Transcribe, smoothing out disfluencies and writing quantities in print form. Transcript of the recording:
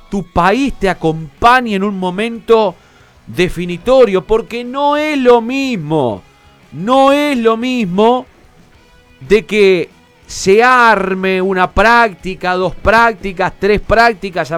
tu país te acompañe en un momento definitorio, porque no es lo mismo de que se arme una práctica, 2 prácticas, 3 prácticas